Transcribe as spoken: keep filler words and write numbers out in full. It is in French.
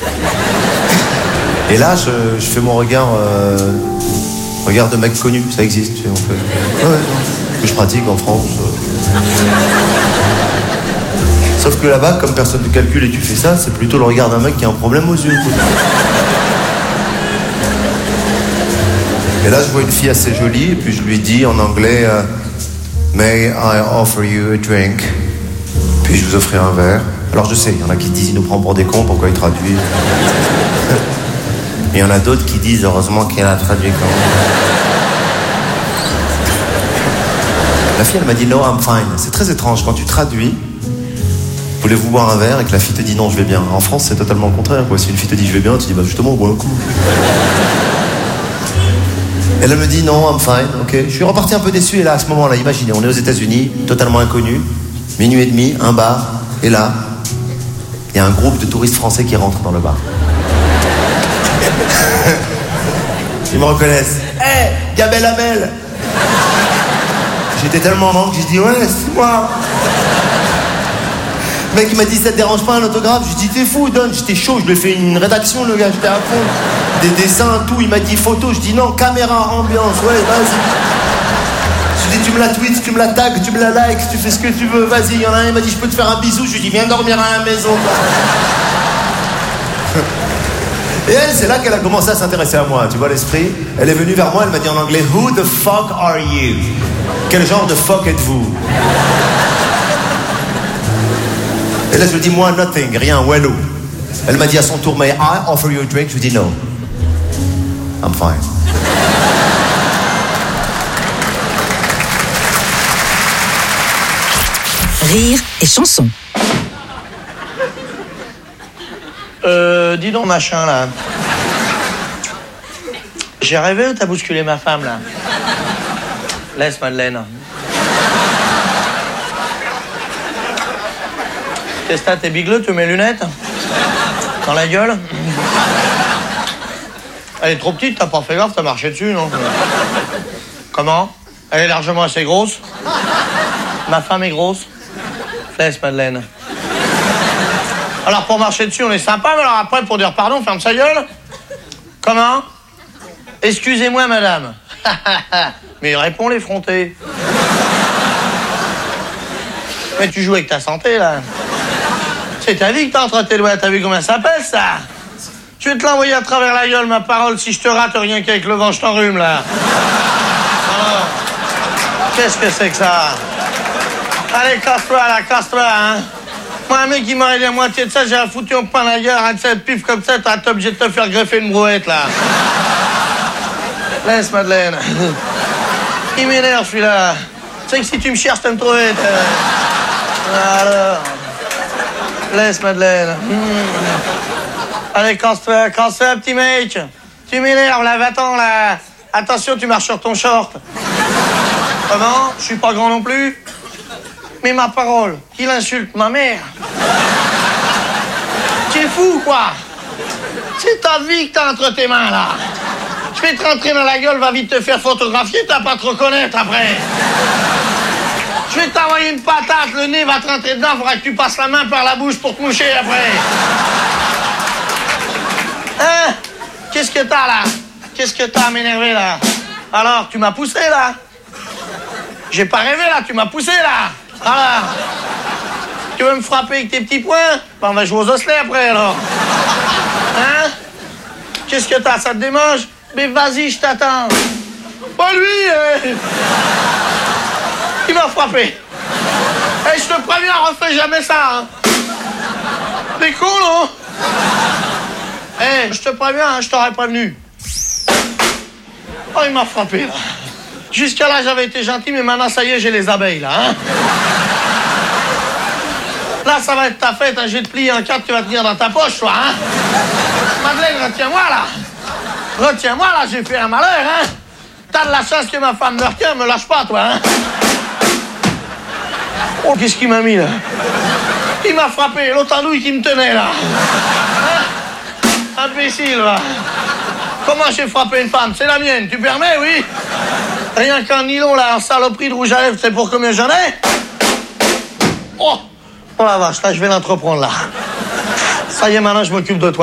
Et là, je, je fais mon regard, euh, regard de mec connu, ça existe, tu sais, on fait. Ouais, ouais, que je pratique en France. Euh. Sauf que là-bas, comme personne ne calcule et tu fais ça, c'est plutôt le regard d'un mec qui a un problème aux yeux. Et là, je vois une fille assez jolie, et puis je lui dis en anglais euh, « May I offer you a drink ?» Puis je vous offrirai un verre. Alors je sais, il y en a qui disent « Il nous prend pour des cons, pourquoi il traduit ?» Il y en a d'autres qui disent « Heureusement qu'il a traduit quand même. » La fille, elle m'a dit « No, I'm fine ». C'est très étrange, quand tu traduis, voulez-vous boire un verre et que la fille te dit « Non, je vais bien ». En France, c'est totalement le contraire, quoi. Si une fille te dit « Je vais bien », tu dis « Bah justement, bois un coup ». Elle me dit non, I'm fine, ok. Je suis reparti un peu déçu et là, à ce moment-là, imaginez, on est aux États-Unis, totalement inconnu, minuit et demi, un bar, et là, il y a un groupe de touristes français qui rentrent dans le bar. Ils me reconnaissent. Hé, hey, Gabelle Amel. J'étais tellement en que j'ai dit ouais, c'est moi. Le mec il m'a dit ça te dérange pas un autographe? Je dis t'es fou, donne. J'étais chaud, je lui ai fait une rédaction le gars, j'étais à fond. Des dessins, tout, il m'a dit photo, je dis non, caméra, ambiance, ouais, vas-y. Je lui ai dit tu me la tweets, tu me la tags, tu me la likes, tu fais ce que tu veux, vas-y. Il y en a un, il m'a dit je peux te faire un bisou, je lui ai dit viens dormir à la maison. Et elle, c'est là qu'elle a commencé à s'intéresser à moi, tu vois l'esprit. Elle est venue vers moi, elle m'a dit en anglais who the fuck are you? Quel genre de fuck êtes-vous? Et là, je lui dis, moi, nothing, rien, wello. Elle m'a dit à son tour, may I offer you a drink? Je lui dis, no. I'm fine. Rire et chanson. Euh, dis donc, machin, là. J'ai rêvé ou t'as bousculé ma femme, là? Laisse, Madeleine. Qu'est-ce que t'as, t'es bigleux, tu mets lunettes? Dans la gueule? Elle est trop petite, t'as pas fait gaffe, t'as marché dessus, non? Comment? Elle est largement assez grosse? Ma femme est grosse? Laisse, Madeleine. Alors, pour marcher dessus, on est sympa, mais alors après, pour dire pardon, ferme sa gueule? Comment? Excusez-moi, madame. Mais réponds l'effronté. Mais tu joues avec ta santé, là. C'est ta vie que t'as entre tes doigts. T'as vu comment ça pèse, ça? Tu vais te l'envoyer à travers la gueule, ma parole. Si je te rate, rien qu'avec le vent, je t'enrhume, là. Alors, qu'est-ce que c'est que ça? Allez, casse-toi, là, casse-toi, hein. Moi, un mec qui m'aurait dit à moitié de ça, j'ai foutu au pain la gueule, un de ces pif comme ça, t'as été obligé de te faire greffer une brouette, là. Laisse, Madeleine. Il m'énerve, celui-là. Tu sais que si tu me cherches, tu me trouver. Alors. Laisse, Madeleine. Mmh. Allez, casse-toi, casse-toi, petit mec. Tu m'énerves, là, va-t'en, là. Attention, tu marches sur ton short. Comment? Je suis pas grand non plus. Mais ma parole, il insulte ma mère. Tu es fou, quoi? C'est ta vie que t'as entre tes mains, là. Je vais te rentrer dans la gueule, va vite te faire photographier, t'as pas te reconnaître après. Je vais t'envoyer une patate, le nez va te rentrer dedans, faudra que tu passes la main par la bouche pour te moucher après. Hein? Qu'est-ce que t'as, là? Qu'est-ce que t'as à m'énerver, là? Alors, tu m'as poussé, là? J'ai pas rêvé, là, tu m'as poussé, là. Voilà. Tu veux me frapper avec tes petits poings? Ben, on va jouer aux osselets après, alors. Hein? Qu'est-ce que t'as? Ça te démange? Mais vas-y, je t'attends. Pas lui, eh. Il m'a frappé. Et eh, je te préviens, refais jamais ça, hein. T'es con, non? Eh, je te préviens, hein, je t'aurais prévenu. Oh, il m'a frappé, là. Jusqu'à là, j'avais été gentil, mais maintenant, ça y est, j'ai les abeilles, là, hein. Là, ça va être ta fête, hein. Je vais te plier en quatre, tu vas tenir dans ta poche, toi, hein. Madeleine, retiens-moi, là. Retiens-moi, là, j'ai fait un malheur, hein. T'as de la chance que ma femme me retient, me lâche pas, toi, hein. Oh, qu'est-ce qu'il m'a mis, là? Il m'a frappé, l'autre andouille qui me tenait, là. Hein? Imbécile, va. Comment j'ai frappé une femme? C'est la mienne, tu permets, oui? Rien qu'un nylon, là, en saloperie de rouge à lèvres, c'est pour combien j'en ai? Oh! Oh la vache, là, je vais l'entreprendre, là. Ça y est, maintenant, je m'occupe de toi.